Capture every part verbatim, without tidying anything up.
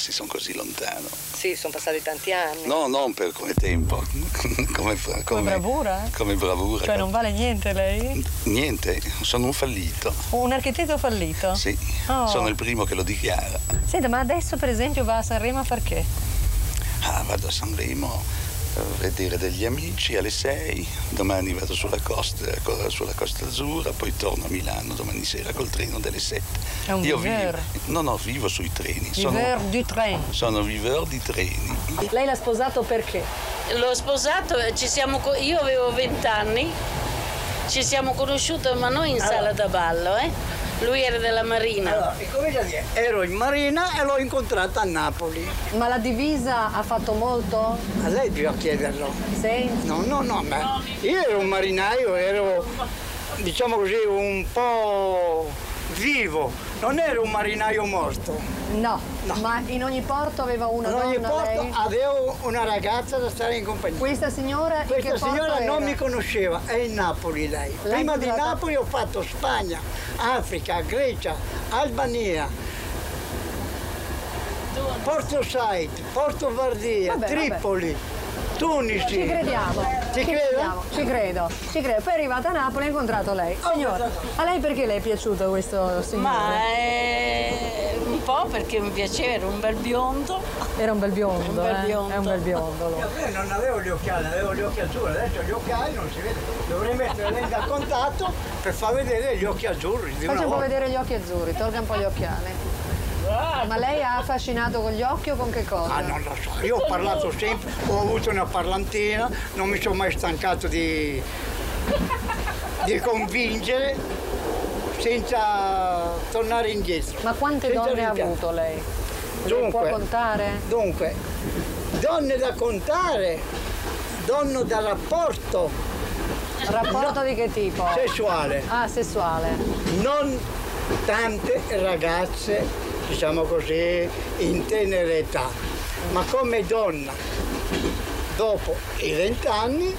passi, sono così lontano. Sì, sono passati tanti anni. No, non per come tempo, come, come, come bravura? Come bravura. Cioè non vale niente lei? Niente, sono un fallito. Un architetto fallito? Sì, oh. sono il primo che lo dichiara. Senta, ma adesso per esempio va a Sanremo a far che? Ah, vado a Sanremo a vedere degli amici alle sei, domani vado sulla costa, sulla Costa Azzurra, poi torno a Milano domani sera col treno delle sette. È un Io viveur. vivo, no, no, vivo sui treni. Viveur sono, du train. Sono viveur di treni. Lei l'ha sposato perché? L'ho sposato, ci siamo, io avevo vent'anni, ci siamo conosciuti ma non in allora. sala da ballo, eh? Lui era della Marina. Allora, comincia a dire, ero in Marina e l'ho incontrata a Napoli. Ma la divisa ha fatto molto? A lei bisogna chiederlo. Sì? No, no, no, ma io ero un marinaio, ero, diciamo così, un po' vivo. Non ero un marinaio morto. No, no. Ma in ogni porto aveva una in donna, ogni porto lei? avevo una ragazza da stare in compagnia. Questa signora in Questa che signora porto non era? mi conosceva, è in Napoli lei. lei Prima di incontrata... Napoli ho fatto Spagna, Africa, Grecia, Albania, Porto Said, Porto Vardia, vabbè, Tripoli, vabbè. Tunisi. Ci crediamo. Ci ci credo? crediamo, ci credo, ci credo. Poi è arrivata a Napoli e ha incontrato lei. Signora, a lei perché le è piaciuto questo signore? Ma è un po' perché mi piaceva, era un bel biondo. Era un bel biondo, un bel eh? biondo. È un bel biondo. Lui. Io non avevo gli occhiali, avevo gli occhi azzurri, adesso gli occhiali non si vede. Dovrei mettere lente a contatto per far vedere gli occhi azzurri. Di Faccia un po' volta. vedere gli occhi azzurri, tolga un po' gli occhiali. Ma lei ha affascinato con gli occhi o con che cosa? Ah, non lo so, io ho parlato sempre, ho avuto una parlantina, non mi sono mai stancato di, di convincere senza tornare indietro. Ma quante senza donne ha rimpianto. avuto lei? Dunque, Le può contare? Dunque, donne da contare, donne da rapporto. Rapporto no, di che tipo? Sessuale. Ah, sessuale. Non tante ragazze, diciamo così, in tenera età, ma come donna, dopo i vent'anni,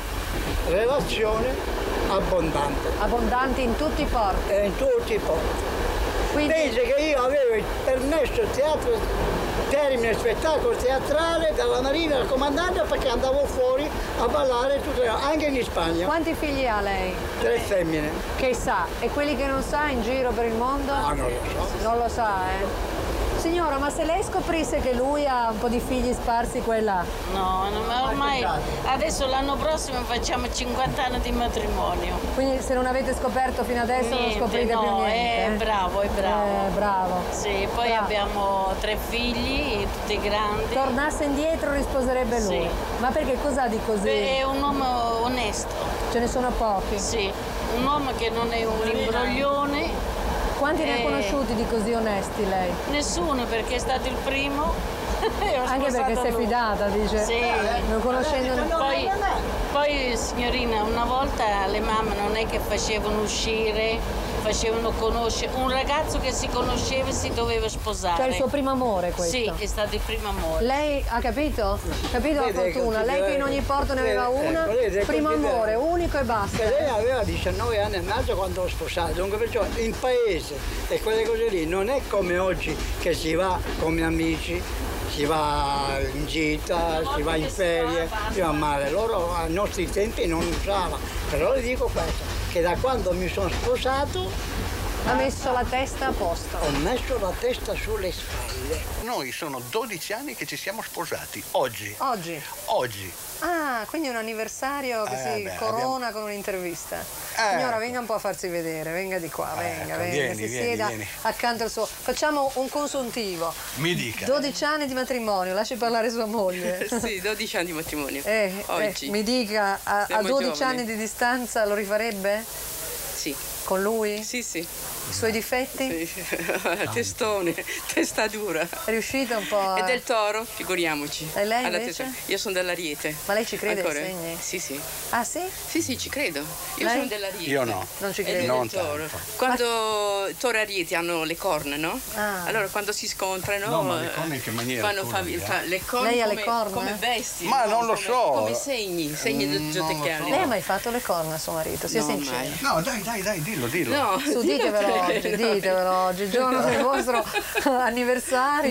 relazione abbondante. Abbondanti in tutti i porti. E in tutti i porti. Quindi... Pensi che io avevo il permesso teatro, termine spettacolo teatrale dalla Marina al comandante perché andavo fuori a ballare tutto, anche in Spagna. Quanti figli ha lei? Tre femmine. Che sa? E quelli che non sa in giro per il mondo? Ah, non lo so. Non lo sa, eh? Signora, ma se lei scoprisse che lui ha un po' di figli sparsi qua e là? No, no, ma ormai adesso l'anno prossimo facciamo cinquanta anni di matrimonio. Quindi se non avete scoperto fino adesso Niente, non scoprite no, più niente? è eh? bravo, è bravo. Eh, bravo. Sì, poi Bravo. abbiamo tre figli, tutti grandi. Tornasse indietro risposerebbe lui? Sì. Ma perché cos'ha di così? Beh, è un uomo onesto. Ce ne sono pochi? Sì, un uomo che non è un imbroglione. Quanti ne ha Eh, conosciuti di così onesti lei? Nessuno, perché è stato il primo. E ho Anche perché sposato si è lui. fidata, dice. Sì. Non conoscendo... Poi, poi, signorina, una volta le mamme non è che facevano uscire, facevano conoscere. Un ragazzo che si conosceva si doveva sposare. Cioè il suo primo amore questo? Sì, è stato il primo amore. Lei ha capito? Capito la Vede, fortuna? Lei che in ogni porto ne aveva vede, una, ecco, vede, primo considera- amore, unico e basta. Che lei aveva diciannove anni e mezzo quando ho sposato, dunque perciò in paese e quelle cose lì non è come oggi che si va come amici, si va in gita, si va in ferie, si va a mare. Loro ai nostri tempi non usava. Però le dico questo, che da quando mi sono sposato Ha messo la testa a posto. ho messo la testa sulle spalle. Noi sono dodici anni che ci siamo sposati, oggi. Oggi? Oggi. Ah, quindi un anniversario che Eh, si beh, corona abbiamo- con un'intervista. Eh. Signora, venga un po' a farsi vedere, venga di qua, venga, Ecco, venga, vieni, si vieni, sieda vieni. accanto al suo... Facciamo un consuntivo. Mi dica. dodici anni di matrimonio, lasci parlare sua moglie. Sì, dodici anni di matrimonio. Eh, Oggi. eh, mi dica, a, a Siamo dodici giovani. anni di distanza lo rifarebbe? Sì. Con lui? Sì, sì. I suoi difetti? Sì. Testone, testa dura. È riuscito un po' a... E del toro, figuriamoci. E lei Alla invece? testa- Io sono dell'Ariete. Ma lei ci crede ai Ancora? segni? Sì, sì. Ah sì? Sì, sì, ci credo. Io Lei? sono dell'Ariete. Io no. Non ci E credo. del Non toro. tanto. Quando i toro e Ariete hanno le corna, no? Ah. Allora quando si scontrano... No, ma le eh, corna in che maniera? Fanno Scusa, fami- eh? fa- le corna Lei ha le come, corna? come bestie. Ma no? non lo Come- so. Come segni, segni Mm, del non lo zodiacale. so. Lei ha mai fatto le corna a suo marito? Sia No, sincero. mai. No, dai, dai, dai, dillo, dillo. No, Su, ditevelo oggi, ditevelo oggi, il giorno del vostro anniversario.